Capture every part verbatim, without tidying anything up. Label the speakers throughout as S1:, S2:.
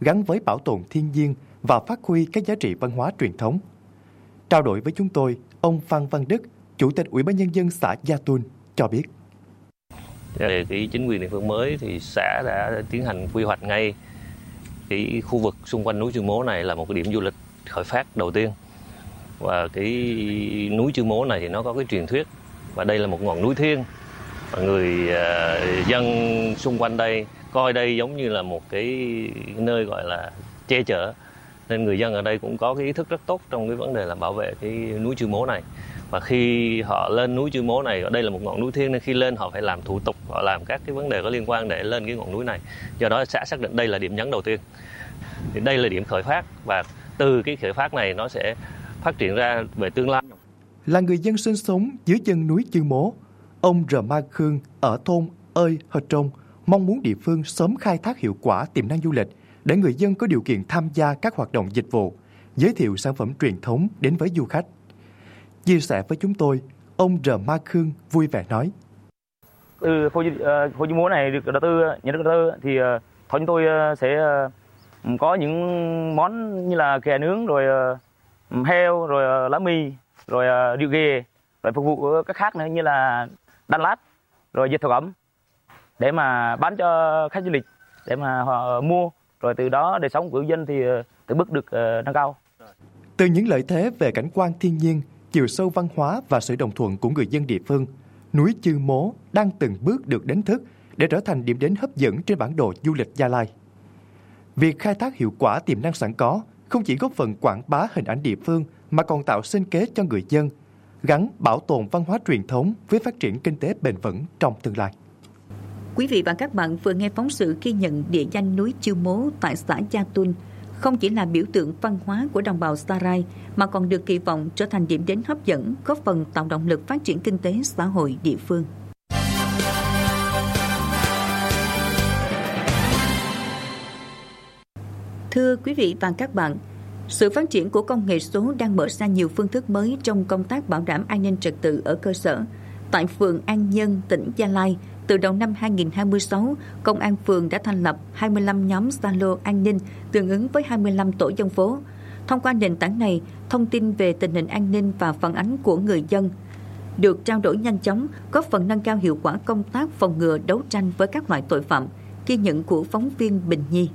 S1: gắn với bảo tồn thiên nhiên và phát huy các giá trị văn hóa truyền thống. Trao đổi với chúng tôi, ông Phan Văn Đức, Chủ tịch Ủy ban Nhân dân xã Gia Tun cho biết.
S2: Về cái chính quyền địa phương mới thì xã đã tiến hành quy hoạch ngay cái khu vực xung quanh núi Chư Mố này là một cái điểm du lịch khởi phát đầu tiên. Và cái núi Chư Mố này thì nó có cái truyền thuyết và đây là một ngọn núi thiêng. Và người uh, dân xung quanh đây coi đây giống như là một cái nơi gọi là che chở. Nên người dân ở đây cũng có cái ý thức rất tốt trong cái vấn đề là bảo vệ cái núi Chư Mố này. Và khi họ lên núi Chư Mố này, ở đây là một ngọn núi thiêng nên khi lên họ phải làm thủ tục, họ làm các cái vấn đề có liên quan để lên cái ngọn núi này. Do đó xã xác định đây là điểm nhấn đầu tiên. Thì đây là điểm khởi phát và từ cái khởi phát này nó sẽ phát triển ra về tương lai.
S1: Là người dân sinh sống dưới chân núi Chư Mố, ông R. Ma Khương ở thôn Ơi Hơ Trông mong muốn địa phương sớm khai thác hiệu quả tiềm năng du lịch để người dân có điều kiện tham gia các hoạt động dịch vụ, giới thiệu sản phẩm truyền thống đến với du khách. Chia sẻ với chúng tôi, ông R. Ma Khương vui vẻ nói.
S3: Từ khu uh, Chư Mố này được đầu tư, nhà nước đầu tư thì uh, thôi chúng tôi uh, sẽ uh, có những món như là kè nướng, rồi uh, heo, rồi uh, lá mì, rồi uh, rượu ghề, rồi phục vụ các khác nữa như là đan lát, rồi dệt thổ cẩm để mà bán cho khách du lịch để mà họ mua, rồi từ đó đời sống của người dân thì uh, từng bước được uh, nâng cao.
S1: Từ những lợi thế về cảnh quan thiên nhiên, chiều sâu văn hóa và sự đồng thuận của người dân địa phương, núi Chư Mố đang từng bước được đánh thức để trở thành điểm đến hấp dẫn trên bản đồ du lịch Gia Lai. Việc khai thác hiệu quả tiềm năng sẵn có không chỉ góp phần quảng bá hình ảnh địa phương mà còn tạo sinh kế cho người dân, gắn bảo tồn văn hóa truyền thống với phát triển kinh tế bền vững trong tương lai.
S4: Quý vị và các bạn vừa nghe phóng sự ghi nhận địa danh núi Chư Mố tại xã Gia Tun không chỉ là biểu tượng văn hóa của đồng bào Sa Rai mà còn được kỳ vọng trở thành điểm đến hấp dẫn, góp phần tạo động lực phát triển kinh tế xã hội địa phương. Thưa quý vị và các bạn, sự phát triển của công nghệ số đang mở ra nhiều phương thức mới trong công tác bảo đảm an ninh trật tự ở cơ sở. Tại phường An Nhân, tỉnh Gia Lai, từ đầu năm hai nghìn không trăm hai mươi sáu, Công an phường đã thành lập hai mươi lăm nhóm Zalo an ninh tương ứng với hai mươi lăm tổ dân phố. Thông qua nền tảng này, thông tin về tình hình an ninh và phản ánh của người dân được trao đổi nhanh chóng, góp phần nâng cao hiệu quả công tác phòng ngừa đấu tranh với các loại tội phạm. Ghi nhận của phóng viên Bình Nhi.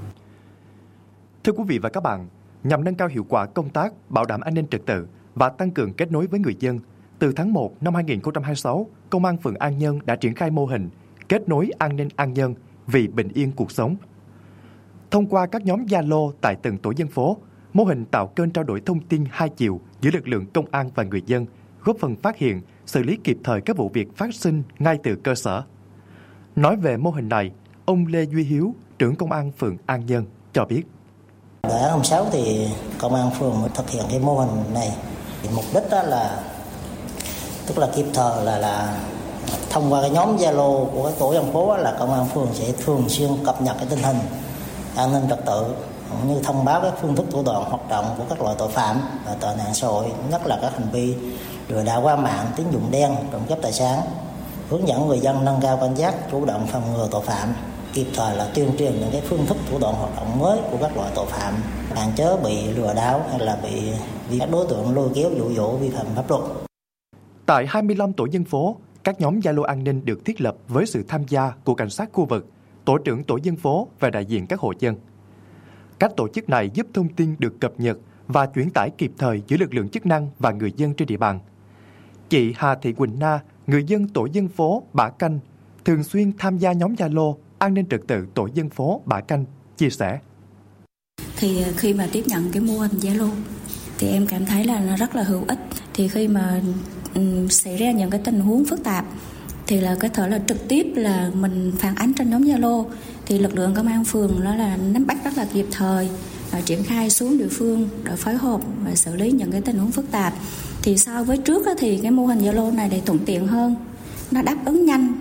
S1: Thưa quý vị và các bạn, nhằm nâng cao hiệu quả công tác bảo đảm an ninh trật tự và tăng cường kết nối với người dân, từ tháng một năm hai nghìn không trăm hai mươi sáu, Công an phường An Nhân đã triển khai mô hình kết nối an ninh an nhân vì bình yên cuộc sống. Thông qua các nhóm Zalo tại từng tổ dân phố, mô hình tạo kênh trao đổi thông tin hai chiều giữa lực lượng công an và người dân, góp phần phát hiện, xử lý kịp thời các vụ việc phát sinh ngay từ cơ sở. Nói về mô hình này, ông Lê Duy Hiếu, trưởng Công an phường An Nhân cho biết.
S5: Đã hôm sáu thì Công an phường mới thực hiện cái mô hình này. Mục đích đó là tức là kịp thời là là thông qua cái nhóm Zalo của cái tổ dân phố là Công an phường sẽ thường xuyên cập nhật cái tình hình an ninh trật tự, cũng như thông báo các phương thức thủ đoạn hoạt động của các loại tội phạm và tệ nạn xã hội, nhất là các hành vi lừa đảo qua mạng, tín dụng đen, trộm cắp tài sản, hướng dẫn người dân nâng cao cảnh giác, chủ động phòng ngừa tội phạm, kịp thời là tuyên truyền những cái phương thức thủ đoạn hoạt động mới của các loại tội phạm, hạn chế bị lừa đảo hay là bị, bị các đối tượng lôi kéo dụ dỗ vi phạm pháp luật.
S1: Tại hai mươi lăm tổ dân phố, các nhóm Zalo an ninh được thiết lập với sự tham gia của cảnh sát khu vực, tổ trưởng tổ dân phố và đại diện các hộ dân. Cách tổ chức này giúp thông tin được cập nhật và chuyển tải kịp thời giữa lực lượng chức năng và người dân trên địa bàn. Chị Hà Thị Quỳnh Na, người dân tổ dân phố Bả Canh, thường xuyên tham gia nhóm Zalo an ninh trật tự tổ dân phố Bả Canh, chia sẻ.
S6: Thì khi mà tiếp nhận cái mô hình Zalo thì em cảm thấy là nó rất là hữu ích. Thì khi mà um, xảy ra những cái tình huống phức tạp thì là có thể là trực tiếp là mình phản ánh trên nhóm Zalo, thì lực lượng công an phường đó là nắm bắt rất là kịp thời và triển khai xuống địa phương để phối hợp và xử lý những cái tình huống phức tạp. Thì so với trước thì cái mô hình Zalo này để thuận tiện hơn, nó đáp ứng nhanh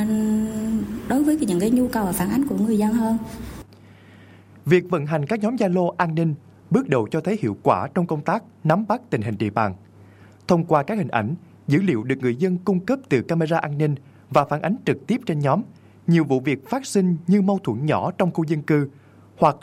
S6: đối với những cái nhu cầu và phản ánh của người dân hơn.
S1: Việc vận hành các nhóm Zalo an ninh bước đầu cho thấy hiệu quả trong công tác nắm bắt tình hình địa bàn. Thông qua các hình ảnh, dữ liệu được người dân cung cấp từ camera an ninh và phản ánh trực tiếp trên nhóm, nhiều vụ việc phát sinh như mâu thuẫn nhỏ trong khu dân cư